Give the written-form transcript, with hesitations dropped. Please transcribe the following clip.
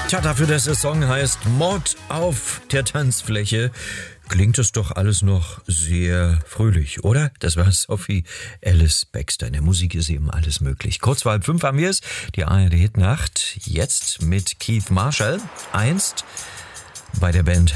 Tja, dafür, dass der Song heißt Mord auf der Tanzfläche, klingt es doch alles noch sehr fröhlich, oder? Das war Sophie Alice Baxter. In der Musik ist eben alles möglich. Kurz vor 5 haben wir es, die ARD-Hitnacht, jetzt mit Keith Marshall, einst bei der Band